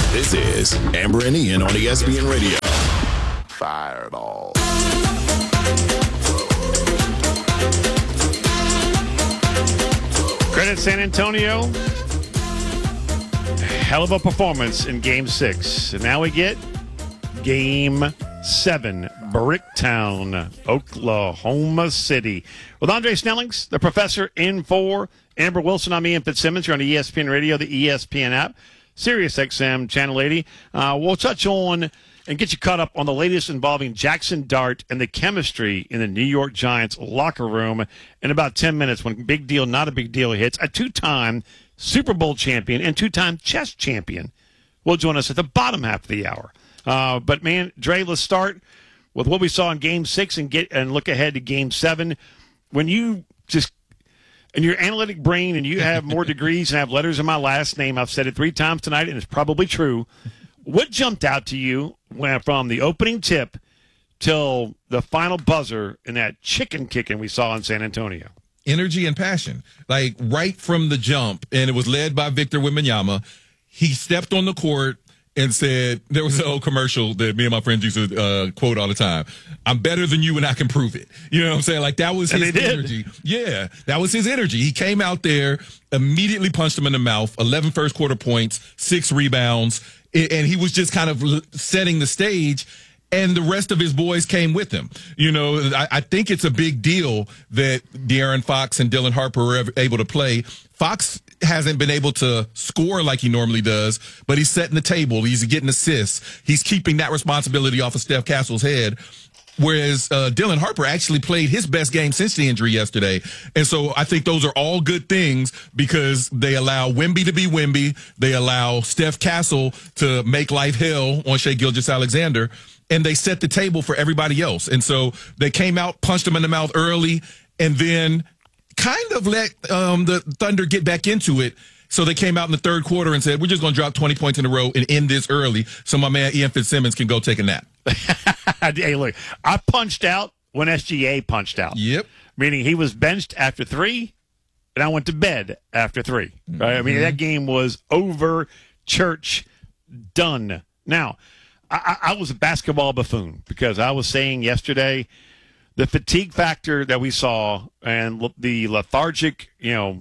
This is Amber and Ian on ESPN Radio. Fireball. Credit San Antonio. Hell of a performance in Game 6. And now we get Game 7. Bricktown, Oklahoma City. With Andre Snellings, the professor, in for Amber Wilson, I'm Ian Fitzsimmons. You're on ESPN Radio, the ESPN app, Sirius XM, Channel 80. We'll touch on and get you caught up on the latest involving Jackson Dart and the chemistry in the New York Giants locker room in about 10 minutes when Big Deal, Not a Big Deal hits. A two-time Super Bowl champion and two-time chess champion will join us at the bottom half of the hour. But, man, Dre, let's start with what we saw in Game 6 and look ahead to Game 7. When you just in your analytic brain and you have more degrees and have letters in my last name, I've said it 3 times tonight, and it's probably true. What jumped out to you from the opening tip till the final buzzer in that chicken kicking we saw in San Antonio? Energy and passion, like right from the jump, and it was led by Victor Wembanyama. He stepped on the court and said, there was an old commercial that me and my friends used to quote all the time. I'm better than you and I can prove it. You know what I'm saying? Like that was his energy. Yeah, that was his energy. He came out there, immediately punched him in the mouth, 11 first quarter points, 6 rebounds, and he was just kind of setting the stage. And the rest of his boys came with him. You know, I think it's a big deal that De'Aaron Fox and Dylan Harper were able to play. Fox hasn't been able to score like he normally does, but he's setting the table. He's getting assists. He's keeping that responsibility off of Steph Castle's head. Whereas Dylan Harper actually played his best game since the injury yesterday. And so I think those are all good things because they allow Wemby to be Wemby. They allow Steph Castle to make life hell on Shai Gilgeous-Alexander. And they set the table for everybody else. And so they came out, punched him in the mouth early, and then kind of let the Thunder get back into it. So they came out in the third quarter and said, we're just going to drop 20 points in a row and end this early so my man Ian Fitzsimmons can go take a nap. Hey, look, I punched out when SGA punched out. Yep. Meaning he was benched after 3, and I went to bed after 3. Right? I mean, that game was over, church, done. Now, I was a basketball buffoon because I was saying yesterday the fatigue factor that we saw and the lethargic,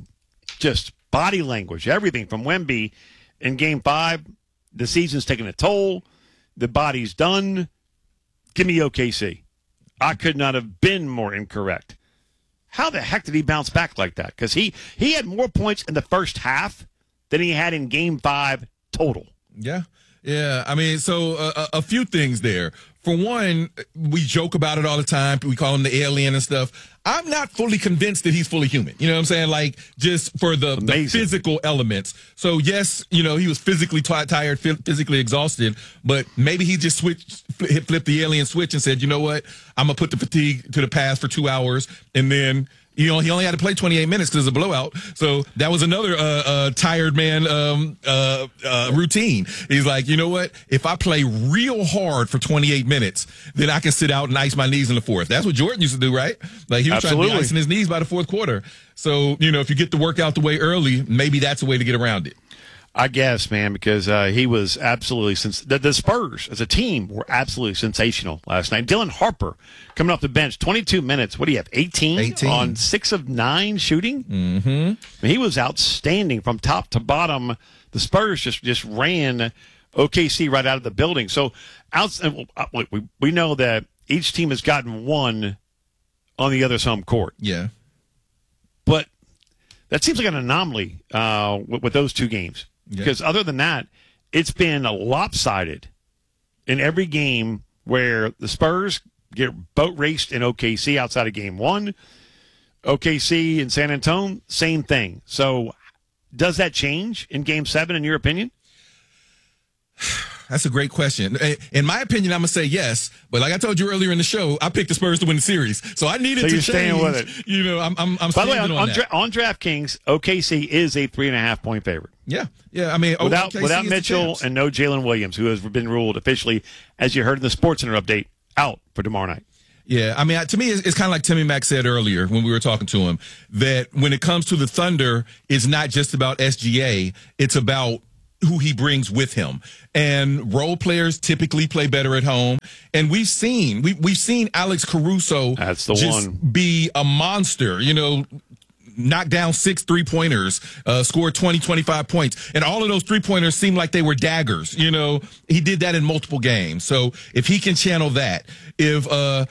just body language, everything from Wemby in Game 5, the season's taking a toll. The body's done. Give me OKC. I could not have been more incorrect. How the heck did he bounce back like that? Because he had more points in the first half than he had in Game 5 total. Yeah. Yeah, I mean, so a few things there. For one, we joke about it all the time. We call him the alien and stuff. I'm not fully convinced that he's fully human. You know what I'm saying? Like, just for the physical elements. So, yes, he was physically tired, physically exhausted, but maybe he just flipped the alien switch and said, you know what? I'm going to put the fatigue to the past for 2 hours, and then he only had to play 28 minutes because of a blowout. So that was another tired man routine. He's like, you know what? If I play real hard for 28 minutes, then I can sit out and ice my knees in the fourth. That's what Jordan used to do, right? Like he was trying to be icing his knees by the fourth quarter. So, if you get the workout the way early, maybe that's a way to get around it. I guess, man, because he was absolutely the Spurs as a team were absolutely sensational last night. Dylan Harper coming off the bench, 22 minutes. What do you have? 18 on 6 of 9 shooting. Mm-hmm. I mean, he was outstanding from top to bottom. The Spurs just ran OKC right out of the building. So we know that each team has gotten one on the other's home court. Yeah, but that seems like an anomaly with those 2 games. Because other than that, it's been lopsided in every game where the Spurs get boat raced in OKC outside of Game 1. OKC in San Antonio, same thing. So does that change in Game 7, in your opinion? That's a great question. In my opinion, I'm going to say yes. But like I told you earlier in the show, I picked the Spurs to win the series. So I needed to change. So you're staying with it. I'm By the way, on DraftKings, OKC is a 3.5-point favorite. Yeah. Yeah. I mean, without Mitchell and no Jalen Williams, who has been ruled officially, as you heard in the SportsCenter update, out for tomorrow night. Yeah, I mean, to me, it's kind of like Timmy Mack said earlier when we were talking to him, that when it comes to the Thunder, it's not just about SGA. It's about who he brings with him. And role players typically play better at home. And we've seen Alex Caruso That's the just one. be a monster, knock down 6 3-pointers, score 20, 25 points. And all of those 3-pointers seem like they were daggers. He did that in multiple games. So if he can channel that, if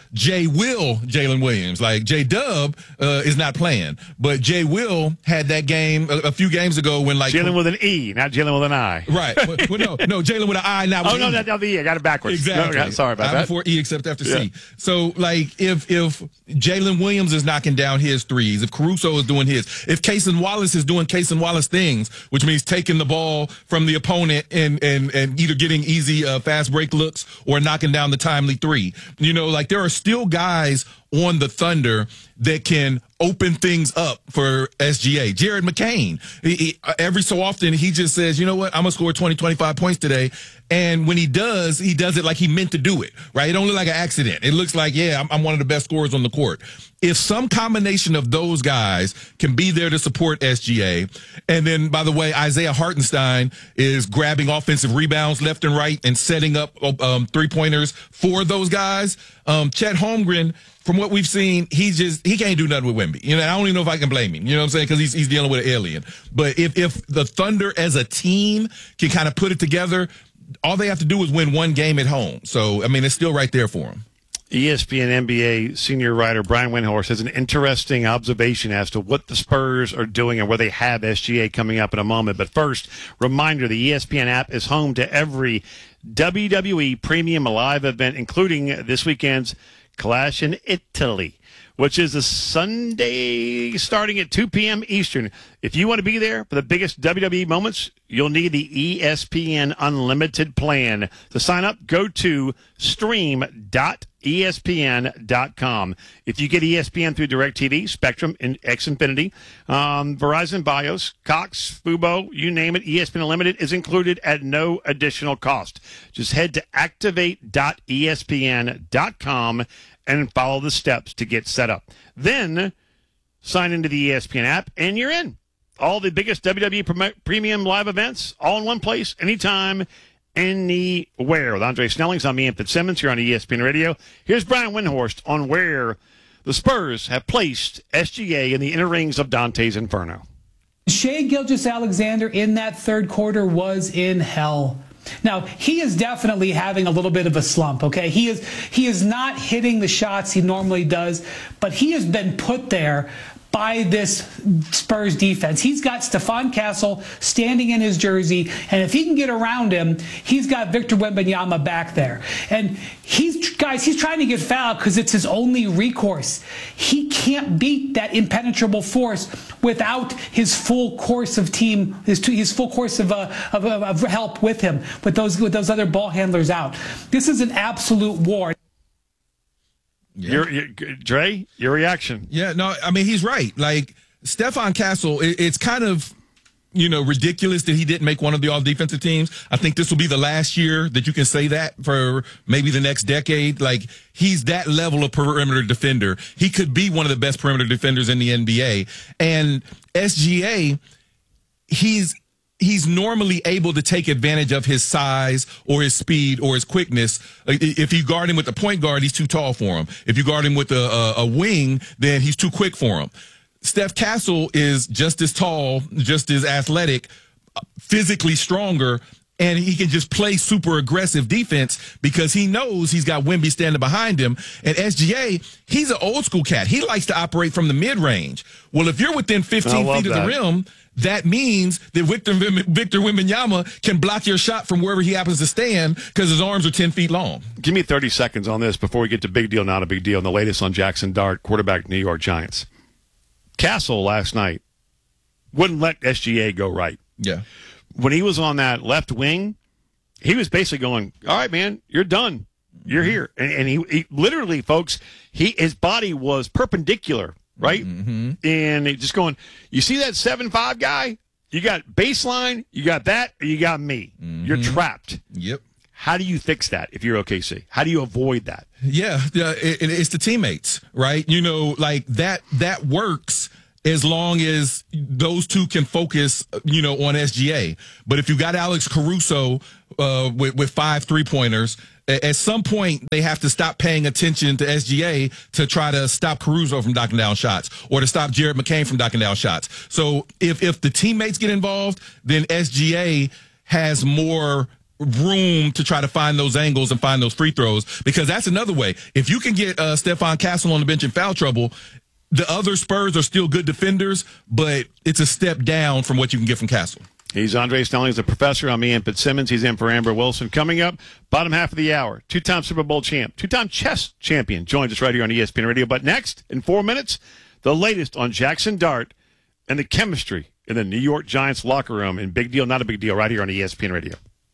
Jalen Williams, like J-Dub is not playing, but Jay Will had that game a few games ago when like Jalen with an E, not Jalen with an I. Right. Well, no, Jalen with an I, not with Oh, no, E. that's the E. I got it backwards. Exactly. No, sorry about I that. before E except after Yeah. C. So, like, if Jalen Williams is knocking down his threes, if Caruso is doing his, if Cason Wallace is doing Cason Wallace things, which means taking the ball from the opponent and either getting easy fast break looks or knocking down the timely three. Like there are still guys on the Thunder that can open things up for SGA. Jared McCain, every so often he just says, you know what, I'm going to score 20, 25 points today. And when he does it like he meant to do it, right? It don't look like an accident. It looks like, yeah, I'm one of the best scorers on the court. If some combination of those guys can be there to support SGA, and then, by the way, Isaiah Hartenstein is grabbing offensive rebounds left and right and setting up three-pointers for those guys, Chet Holmgren, from what we've seen, he can't do nothing with Wemby. I don't even know if I can blame him. You know what I'm saying? Because he's dealing with an alien. But if the Thunder as a team can kind of put it together, all they have to do is win one game at home. So, I mean, it's still right there for them. ESPN NBA senior writer Brian Windhorst has an interesting observation as to what the Spurs are doing and where they have SGA coming up in a moment. But first, reminder, the ESPN app is home to every WWE Premium Live event, including this weekend's Clash in Italy, which is a Sunday starting at 2 p.m. Eastern. If you want to be there for the biggest WWE moments, you'll need the ESPN Unlimited plan. To sign up, go to stream.espn.com. If you get ESPN through DirecTV, Spectrum, and Xfinity, Verizon, Bios, Cox, Fubo, you name it, ESPN Unlimited is included at no additional cost. Just head to activate.espn.com and follow the steps to get set up. Then sign into the ESPN app, and you're in. All the biggest WWE Premium live events, all in one place, anytime, anywhere. With Andre Snellings, I'm Ian Fitzsimmons here on ESPN Radio. Here's Brian Windhorst on where the Spurs have placed SGA in the inner rings of Dante's Inferno. Shai Gilgeous-Alexander in that third quarter was in hell. Now, he is definitely having a little bit of a slump, okay? He is not hitting the shots he normally does, but he has been put there by this Spurs defense. He's got Stephon Castle standing in his jersey, and if he can get around him, he's got Victor Wembanyama back there. And he's trying to get fouled because it's his only recourse. He can't beat that impenetrable force without his full course of team, his full course of help with him, with those other ball handlers out. This is an absolute war. Yeah. Dre, your reaction? Yeah, no, I mean, he's right. Like, Stephon Castle, it's kind of, ridiculous that he didn't make one of the all-defensive teams. I think this will be the last year that you can say that for maybe the next decade. Like, he's that level of perimeter defender. He could be one of the best perimeter defenders in the NBA. And SGA, he's normally able to take advantage of his size or his speed or his quickness. If you guard him with a point guard, he's too tall for him. If you guard him with a wing, then he's too quick for him. Steph Castle is just as tall, just as athletic, physically stronger, and he can just play super aggressive defense because he knows he's got Wemby standing behind him. And SGA, he's an old school cat. He likes to operate from the mid-range. Well, if you're within 15 feet of the rim, that means that Victor Wembanyama can block your shot from wherever he happens to stand because his arms are 10 feet long. Give me 30 seconds on this before we get to big deal, not a big deal, and the latest on Jackson Dart, quarterback New York Giants. Castle last night wouldn't let SGA go right. Yeah. When he was on that left wing, he was basically going, all right, man, you're done. You're here. And he literally, folks, his body was perpendicular, right? Mm-hmm. And just going, you see that 7'5" guy? You got baseline, you got that, or you got me. Mm-hmm. You're trapped. Yep. How do you fix that if you're OKC? How do you avoid that? Yeah, it's the teammates, right? Like that works as long as those two can focus, on SGA. But if you got Alex Caruso with 5 3-pointers, at some point they have to stop paying attention to SGA to try to stop Caruso from knocking down shots or to stop Jared McCain from knocking down shots. So if the teammates get involved, then SGA has more room to try to find those angles and find those free throws, because that's another way. If you can get Stephon Castle on the bench in foul trouble, the other Spurs are still good defenders, but it's a step down from what you can get from Castle. He's Andre Snelling, the professor. I'm Ian Fitzsimmons. He's in for Amber Wilson. Coming up, bottom half of the hour, 2-time Super Bowl champ, 2-time chess champion joins us right here on ESPN Radio. But next, in 4 minutes, the latest on Jackson Dart and the chemistry in the New York Giants locker room. And big deal, not a big deal, right here on ESPN Radio.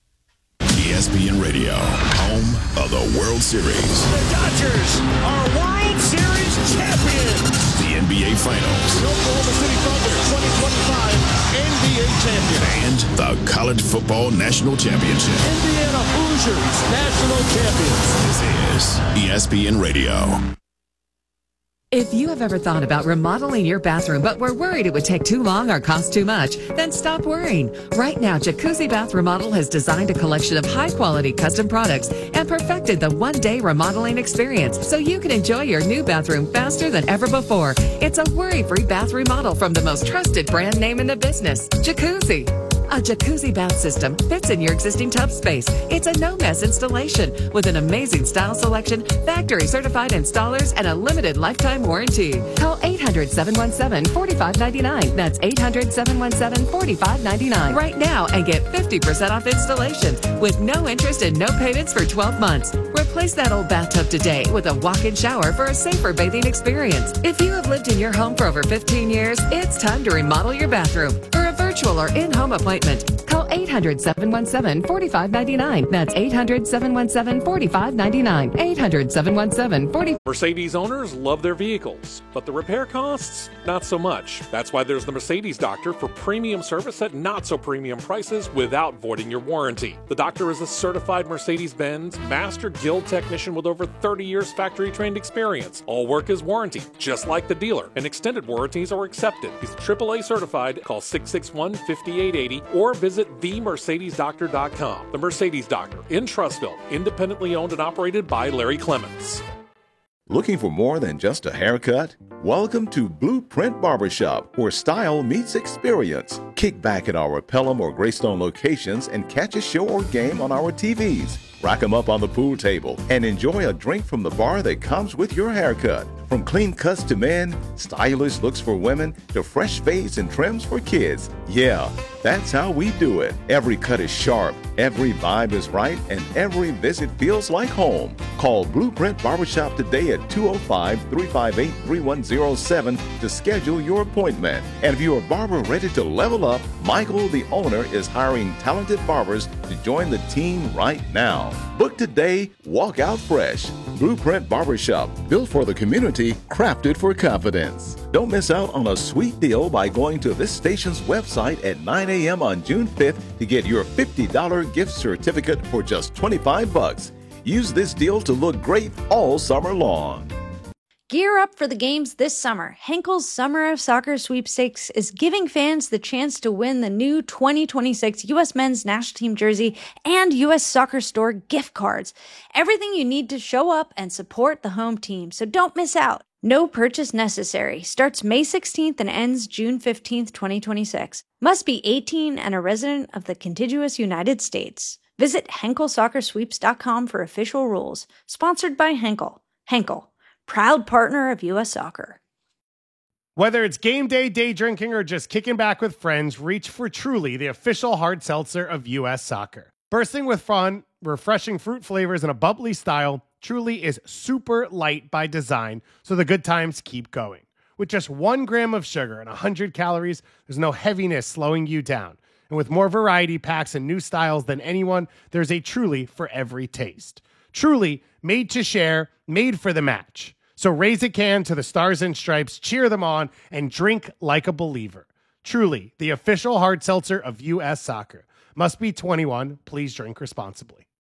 ESPN Radio, home of the World Series. The Dodgers are World Series champions. The NBA Finals. The Oklahoma City Thunder 2025 NBA champion. And the College Football National Championship. Indiana Hoosiers national champions. This is ESPN Radio. If you have ever thought about remodeling your bathroom but were worried it would take too long or cost too much, then stop worrying. Right now, Jacuzzi Bath Remodel has designed a collection of high-quality custom products and perfected the one-day remodeling experience so you can enjoy your new bathroom faster than ever before. It's a worry-free bath remodel from the most trusted brand name in the business, Jacuzzi. A jacuzzi bath system fits in your existing tub space. It's a no-mess installation with an amazing style selection, factory-certified installers, and a limited lifetime warranty. Call 800-717-4599. That's 800-717-4599 right now and get 50% off installations with no interest and no payments for 12 months. Replace that old bathtub today with a walk-in shower for a safer bathing experience. If you have lived in your home for over 15 years, it's time to remodel your bathroom. For a virtual or in-home appointment, call 800-717-4599. That's 800-717-4599. 800-717-4599. Mercedes owners love their vehicles, but the repair costs, not so much. That's why there's the Mercedes Doctor for premium service at not so premium prices without voiding your warranty. The Doctor is a certified Mercedes-Benz Master Guild technician with over 30 years factory trained experience. All work is warranted, just like the dealer, and extended warranties are accepted. He's AAA certified. Call 661-5880 or visit themercedesdoctor.com. The Mercedes Doctor in Trussville, independently owned and operated by Larry Clements. Looking for more than just a haircut? Welcome to Blueprint Barbershop, where style meets experience. Kick back at our Pelham or Greystone locations and catch a show or game on our TVs. Rack them up on the pool table and enjoy a drink from the bar that comes with your haircut. From clean cuts to men, stylish looks for women, to fresh fades and trims for kids. Yeah, that's how we do it. Every cut is sharp, every vibe is right, and every visit feels like home. Call Blueprint Barbershop today at 205-358-3107 to schedule your appointment. And if you're a barber ready to level up, Michael, the owner, is hiring talented barbers to join the team right now. Book today, walk out fresh. Blueprint Barbershop, built for the community, crafted for confidence. Don't miss out on a sweet deal by going to this station's website at 9 a.m. on June 5th to get your $50 gift certificate for just $25. Use this deal to look great all summer long. Gear up for the games this summer. Henkel's Summer of Soccer Sweepstakes is giving fans the chance to win the new 2026 U.S. Men's National Team jersey and U.S. Soccer Store gift cards. Everything you need to show up and support the home team, so don't miss out. No purchase necessary. Starts May 16th and ends June 15th, 2026. Must be 18 and a resident of the contiguous United States. Visit HenkelSoccerSweeps.com for official rules. Sponsored by Henkel. Henkel, proud partner of U.S. Soccer. Whether it's game day, day drinking, or just kicking back with friends, reach for Truly, the official hard seltzer of U.S. Soccer. Bursting with fun, refreshing fruit flavors, and a bubbly style, Truly is super light by design, so the good times keep going. With just 1 gram of sugar and 100 calories, there's no heaviness slowing you down. And with more variety packs and new styles than anyone, there's a Truly for every taste. Truly, made to share, made for the match. So raise a can to the Stars and Stripes, cheer them on, and drink like a believer. Truly, the official hard seltzer of U.S. Soccer. Must be 21. Please drink responsibly.